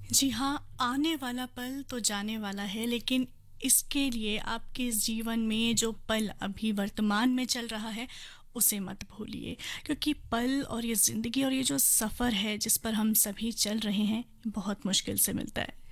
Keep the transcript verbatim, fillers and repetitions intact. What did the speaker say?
जी हाँ, आने वाला पल तो जाने वाला है, लेकिन इसके लिए आपके जीवन में जो पल अभी वर्तमान में चल रहा है, उसे मत भूलिए। क्योंकि पल और ये ज़िंदगी और ये जो सफ़र है जिस पर हम सभी चल रहे हैं, बहुत मुश्किल से मिलता है।